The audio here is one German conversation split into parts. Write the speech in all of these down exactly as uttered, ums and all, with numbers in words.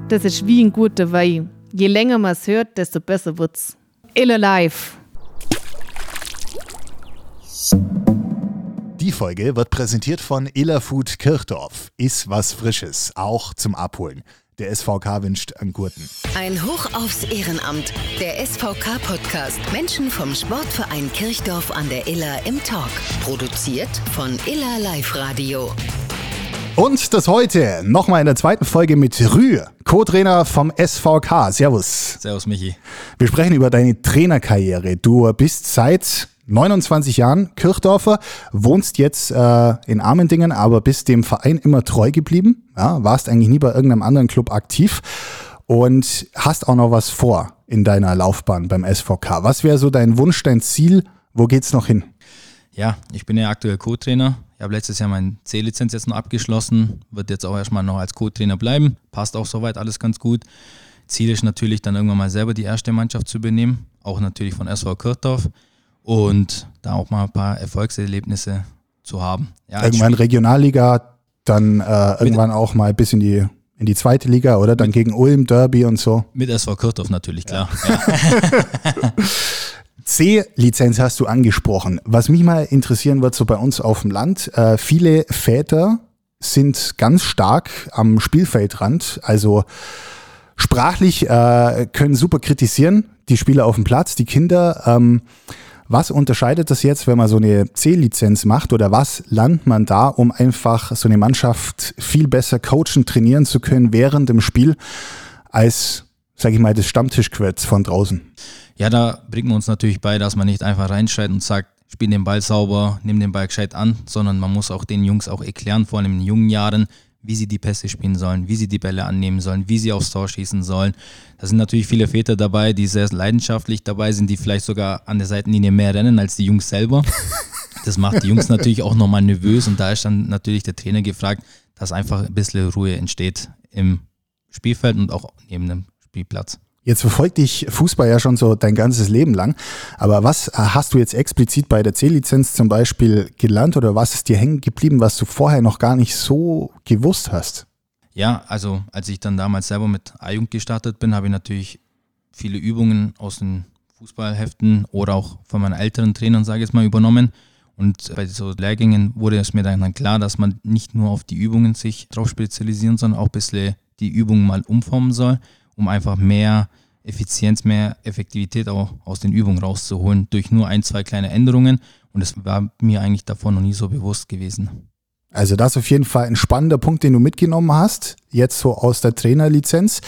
das ist wie ein guter Wein. Je länger man es hört, desto besser wird's. Iller Live. Die Folge wird präsentiert von Iller Food Kirchdorf. Iss was Frisches, auch zum Abholen. Der S V K wünscht einen guten. Ein Hoch aufs Ehrenamt. Der S V K-Podcast. Menschen vom Sportverein Kirchdorf an der Iller im Talk. Produziert von Iller Live Radio. Und das heute nochmal in der zweiten Folge mit Rü, Co-Trainer vom S V K. Servus. Servus, Michi. Wir sprechen über deine Trainerkarriere. Du bist seit neunundzwanzig Jahren Kirchdorfer, wohnst jetzt äh, in Armendingen, aber bist dem Verein immer treu geblieben. Ja, warst eigentlich nie bei irgendeinem anderen Club aktiv und hast auch noch was vor in deiner Laufbahn beim S V K. Was wäre so dein Wunsch, dein Ziel? Wo geht's noch hin? Ja, ich bin ja aktuell Co-Trainer. Ich habe letztes Jahr meine C-Lizenz jetzt noch abgeschlossen, wird jetzt auch erstmal noch als Co-Trainer bleiben. Passt auch soweit alles ganz gut. Ziel ist natürlich dann irgendwann mal selber die erste Mannschaft zu übernehmen, auch natürlich von S V Kirchdorf. Und da auch mal ein paar Erfolgserlebnisse zu haben. Ja, irgendwann Regionalliga, dann äh, irgendwann auch mal bis in die, in die zweite Liga, oder? Dann gegen Ulm, Derby und so. Mit S V Kirchdorf natürlich, klar. Ja. Ja. C-Lizenz hast du angesprochen. Was mich mal interessieren wird, so bei uns auf dem Land, äh, viele Väter sind ganz stark am Spielfeldrand, also sprachlich äh, können super kritisieren, die Spieler auf dem Platz, die Kinder. Ähm, Was unterscheidet das jetzt, wenn man so eine C-Lizenz macht, oder was lernt man da, um einfach so eine Mannschaft viel besser coachen, trainieren zu können während dem Spiel als, sag ich mal, das Stammtischquetz von draußen? Ja, da bringt man uns natürlich bei, dass man nicht einfach reinschreit und sagt, spiel den Ball sauber, nimm den Ball gescheit an, sondern man muss auch den Jungs auch erklären, vor allem in jungen Jahren, wie sie die Pässe spielen sollen, wie sie die Bälle annehmen sollen, wie sie aufs Tor schießen sollen. Da sind natürlich viele Väter dabei, die sehr leidenschaftlich dabei sind, die vielleicht sogar an der Seitenlinie mehr rennen als die Jungs selber. Das macht die Jungs natürlich auch nochmal nervös und da ist dann natürlich der Trainer gefragt, dass einfach ein bisschen Ruhe entsteht im Spielfeld und auch neben dem Spielplatz. Jetzt verfolgt dich Fußball ja schon so dein ganzes Leben lang, aber was hast du jetzt explizit bei der C-Lizenz zum Beispiel gelernt oder was ist dir hängen geblieben, was du vorher noch gar nicht so gewusst hast? Ja, also als ich dann damals selber mit A-Jugend gestartet bin, habe ich natürlich viele Übungen aus den Fußballheften oder auch von meinen älteren Trainern, sage ich jetzt mal, übernommen. Und bei so Lehrgängen wurde es mir dann klar, dass man nicht nur auf die Übungen sich drauf spezialisieren, sondern auch ein bisschen die Übungen mal umformen soll, um einfach mehr Effizienz, mehr Effektivität auch aus den Übungen rauszuholen, durch nur ein, zwei kleine Änderungen. Und das war mir eigentlich davor noch nie so bewusst gewesen. Also das ist auf jeden Fall ein spannender Punkt, den du mitgenommen hast, jetzt so aus der Trainerlizenz.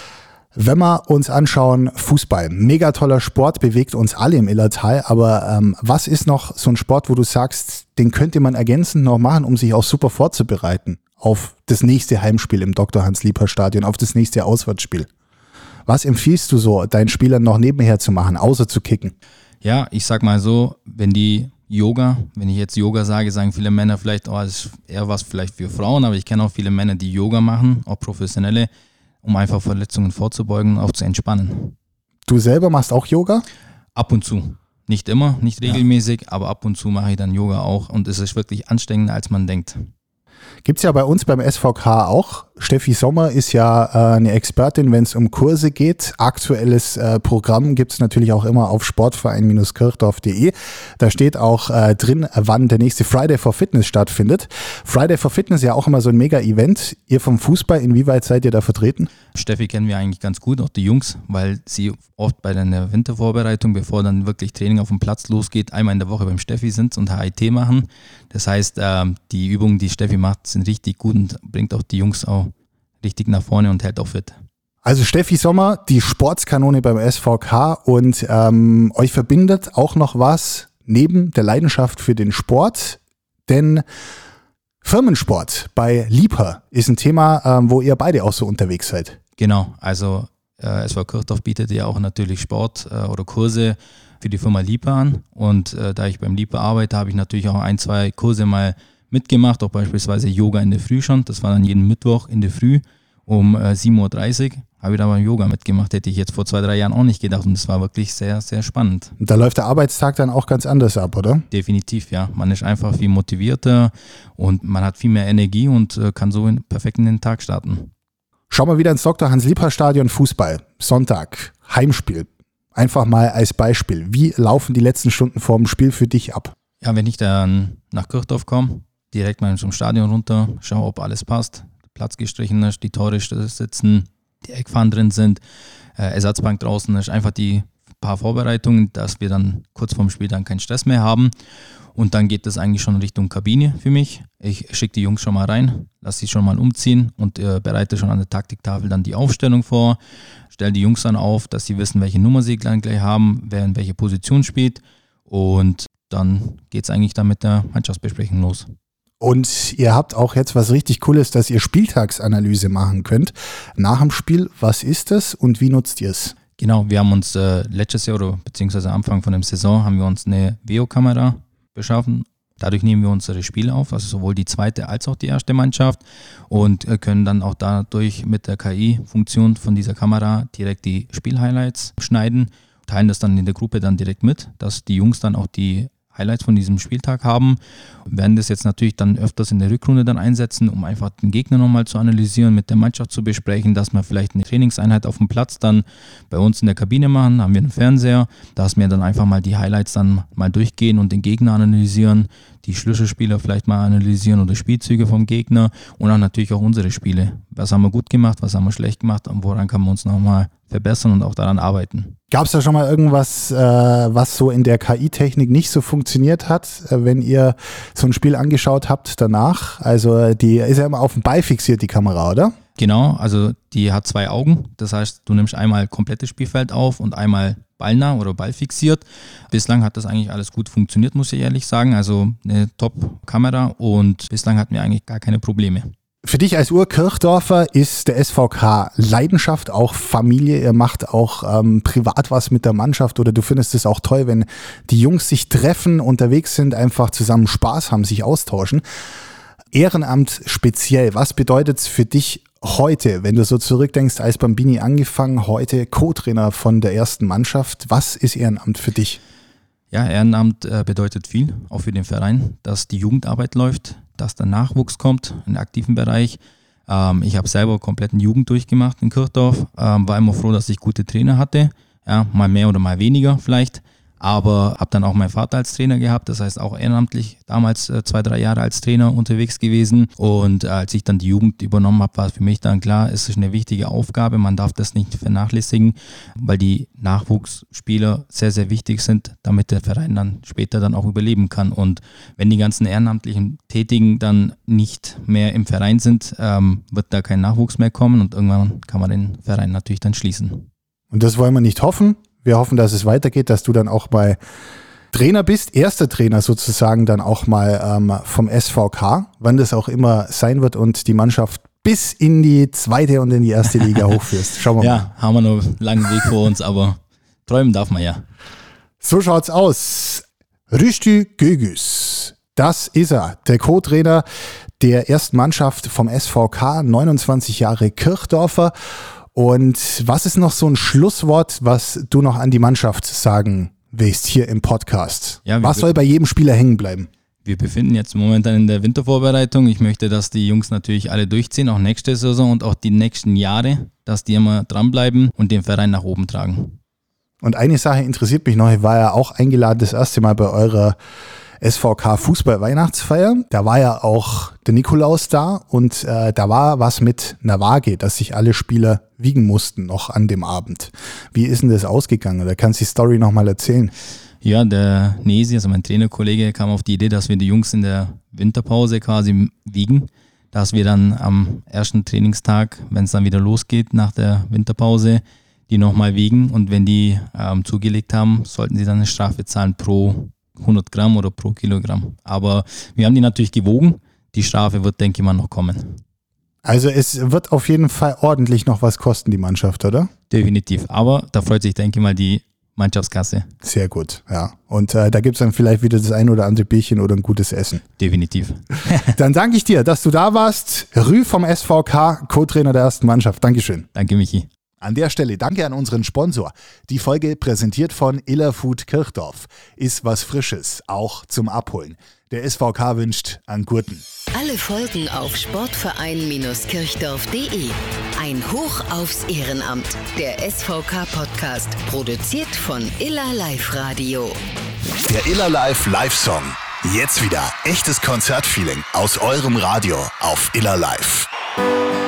Wenn wir uns anschauen, Fußball, mega toller Sport, bewegt uns alle im Illertal, aber ähm, was ist noch so ein Sport, wo du sagst, den könnte man ergänzend noch machen, um sich auch super vorzubereiten auf das nächste Heimspiel im Doktor Hans-Liebherr-Stadion, auf das nächste Auswärtsspiel? Was empfiehlst du so, deinen Spielern noch nebenher zu machen, außer zu kicken? Ja, ich sag mal so, wenn die Yoga, wenn ich jetzt Yoga sage, sagen viele Männer vielleicht, oh, das ist eher was vielleicht für Frauen, aber ich kenne auch viele Männer, die Yoga machen, auch professionelle, um einfach Verletzungen vorzubeugen und auch zu entspannen. Du selber machst auch Yoga? Ab und zu. Nicht immer, nicht regelmäßig, ja. Aber ab und zu mache ich dann Yoga auch und es ist wirklich anstrengender, als man denkt. Gibt's ja bei uns beim S V K auch. Steffi Sommer ist ja äh, eine Expertin, wenn es um Kurse geht. Aktuelles äh, Programm gibt's natürlich auch immer auf sportverein kirchdorf punkt de. Da steht auch äh, drin, wann der nächste Friday for Fitness stattfindet. Friday for Fitness ja auch immer so ein Mega-Event. Ihr vom Fußball, inwieweit seid ihr da vertreten? Steffi kennen wir eigentlich ganz gut, auch die Jungs, weil sie oft bei der Wintervorbereitung, bevor dann wirklich Training auf dem Platz losgeht, einmal in der Woche beim Steffi sind und H I T machen. Das heißt, äh, die Übungen, die Steffi macht, sind richtig gut und bringt auch die Jungs auch richtig nach vorne und hält auch fit. Also Steffi Sommer, die Sportskanone beim S V K und ähm, euch verbindet auch noch was neben der Leidenschaft für den Sport, denn Firmensport bei Liebherr ist ein Thema, ähm, wo ihr beide auch so unterwegs seid. Genau, also äh, S V Kirchdorf bietet ja auch natürlich Sport äh, oder Kurse für die Firma Liebherr an und äh, da ich beim Liebherr arbeite, habe ich natürlich auch ein, zwei Kurse mal mitgemacht, auch beispielsweise Yoga in der Früh schon. Das war dann jeden Mittwoch in der Früh um äh, sieben Uhr dreißig. Habe ich da beim Yoga mitgemacht. Hätte ich jetzt vor zwei, drei Jahren auch nicht gedacht. Und das war wirklich sehr, sehr spannend. Und da läuft der Arbeitstag dann auch ganz anders ab, oder? Definitiv, ja. Man ist einfach viel motivierter und man hat viel mehr Energie und äh, kann so in, perfekt in den Tag starten. Schau mal wieder ins Doktor Hans-Liebhardt-Stadion, Fußball, Sonntag, Heimspiel. Einfach mal als Beispiel. Wie laufen die letzten Stunden vor dem Spiel für dich ab? Ja, wenn ich dann nach Kirchdorf komme, direkt mal zum Stadion runter, schaue, ob alles passt, der Platz gestrichen ist, die Tore sitzen, die Eckfahnen drin sind, äh, Ersatzbank draußen ist, einfach die paar Vorbereitungen, dass wir dann kurz vorm Spiel dann keinen Stress mehr haben. Und dann geht es eigentlich schon Richtung Kabine für mich. Ich schicke die Jungs schon mal rein, lasse sie schon mal umziehen und äh, bereite schon an der Taktiktafel dann die Aufstellung vor. Stelle die Jungs dann auf, dass sie wissen, welche Nummer sie dann gleich haben, wer in welche Position spielt. Und dann geht es eigentlich dann mit der Mannschaftsbesprechung los. Und ihr habt auch jetzt was richtig Cooles, dass ihr Spieltagsanalyse machen könnt. Nach dem Spiel, was ist das und wie nutzt ihr es? Genau, wir haben uns äh, letztes Jahr oder beziehungsweise Anfang von der Saison haben wir uns eine Video-Kamera beschaffen. Dadurch nehmen wir unsere Spiele auf, also sowohl die zweite als auch die erste Mannschaft und können dann auch dadurch mit der K I-Funktion von dieser Kamera direkt die Spielhighlights schneiden, teilen das dann in der Gruppe dann direkt mit, dass die Jungs dann auch die Highlights von diesem Spieltag haben, werden das jetzt natürlich dann öfters in der Rückrunde dann einsetzen, um einfach den Gegner nochmal zu analysieren, mit der Mannschaft zu besprechen, dass wir vielleicht eine Trainingseinheit auf dem Platz dann bei uns in der Kabine machen, da haben wir einen Fernseher, dass wir dann einfach mal die Highlights dann mal durchgehen und den Gegner analysieren, die Schlüsselspieler vielleicht mal analysieren oder Spielzüge vom Gegner und dann natürlich auch unsere Spiele. Was haben wir gut gemacht, was haben wir schlecht gemacht und woran kann man uns nochmal verbessern und auch daran arbeiten. Gab es da schon mal irgendwas, äh, was so in der K I-Technik nicht so funktioniert hat, äh, wenn ihr so ein Spiel angeschaut habt danach? Also die ist ja immer auf den Ball fixiert, die Kamera, oder? Genau, also die hat zwei Augen. Das heißt, du nimmst einmal komplettes Spielfeld auf und einmal ballnah oder ballfixiert. Bislang hat das eigentlich alles gut funktioniert, muss ich ehrlich sagen. Also eine Top-Kamera und bislang hatten wir eigentlich gar keine Probleme. Für dich als Ur-Kirchdorfer ist der S V K Leidenschaft, auch Familie. Ihr macht auch ähm, privat was mit der Mannschaft oder du findest es auch toll, wenn die Jungs sich treffen, unterwegs sind, einfach zusammen Spaß haben, sich austauschen. Ehrenamt speziell, was bedeutet es für dich heute, wenn du so zurückdenkst, als Bambini angefangen, heute Co-Trainer von der ersten Mannschaft? Was ist Ehrenamt für dich? Ja, Ehrenamt äh, bedeutet viel, auch für den Verein, dass die Jugendarbeit läuft, dass der Nachwuchs kommt, im aktiven Bereich. Ähm, ich habe selber kompletten Jugend durchgemacht in Kirchdorf, ähm, war immer froh, dass ich gute Trainer hatte, ja, mal mehr oder mal weniger vielleicht, aber habe dann auch meinen Vater als Trainer gehabt, das heißt auch ehrenamtlich damals äh, zwei, drei Jahre als Trainer unterwegs gewesen und äh, als ich dann die Jugend übernommen habe, war für mich dann klar, es ist eine wichtige Aufgabe, man darf das nicht vernachlässigen, weil die Nachwuchsspieler sehr, sehr wichtig sind, damit der Verein dann später dann auch überleben kann und wenn die ganzen ehrenamtlichen Tätigen dann nicht mehr im Verein sind, ähm, wird da kein Nachwuchs mehr kommen und irgendwann kann man den Verein natürlich dann schließen. Und das wollen wir nicht hoffen. Wir hoffen, dass es weitergeht, dass du dann auch mal Trainer bist, erster Trainer sozusagen dann auch mal ähm, vom S V K, wann das auch immer sein wird und die Mannschaft bis in die zweite und in die erste Liga hochführst. Schauen wir ja, mal. Ja, haben wir noch einen langen Weg vor uns, aber träumen darf man ja. So schaut's aus. Rüştü Güngöz, das ist er, der Co-Trainer der ersten Mannschaft vom S V K, neunundzwanzig Jahre Kirchdorfer. Und was ist noch so ein Schlusswort, was du noch an die Mannschaft sagen willst hier im Podcast? Ja, was soll bei jedem Spieler hängen bleiben? Wir befinden jetzt momentan in der Wintervorbereitung. Ich möchte, dass die Jungs natürlich alle durchziehen, auch nächste Saison und auch die nächsten Jahre, dass die immer dranbleiben und den Verein nach oben tragen. Und eine Sache interessiert mich noch, ich war ja auch eingeladen das erste Mal bei eurer S V K Fußball-Weihnachtsfeier. Da war ja auch der Nikolaus da und äh, da war was mit einer Waage, dass sich alle Spieler wiegen mussten noch an dem Abend. Wie ist denn das ausgegangen? Oder kannst du die Story nochmal erzählen? Ja, der Nesi, also mein Trainerkollege, kam auf die Idee, dass wir die Jungs in der Winterpause quasi wiegen, dass wir dann am ersten Trainingstag, wenn es dann wieder losgeht nach der Winterpause, die nochmal wiegen und wenn die ähm, zugelegt haben, sollten sie dann eine Strafe zahlen pro hundert Gramm oder pro Kilogramm. Aber wir haben die natürlich gewogen. Die Strafe wird, denke ich mal, noch kommen. Also es wird auf jeden Fall ordentlich noch was kosten, die Mannschaft, oder? Definitiv. Aber da freut sich, denke ich mal, die Mannschaftskasse. Sehr gut, ja. Und äh, da gibt es dann vielleicht wieder das ein oder andere Bierchen oder ein gutes Essen. Definitiv. Dann danke ich dir, dass du da warst. Rü vom S V K, Co-Trainer der ersten Mannschaft. Dankeschön. Danke, Michi. An der Stelle danke an unseren Sponsor. Die Folge präsentiert von Iller Food Kirchdorf. Ist was Frisches, auch zum Abholen. Der S V K wünscht einen guten. Alle Folgen auf sportverein-kirchdorf punkt de. Ein Hoch aufs Ehrenamt. Der S V K-Podcast, produziert von Iller Live Radio. Der Iller Live Live-Song. Jetzt wieder echtes Konzertfeeling aus eurem Radio auf Iller Live.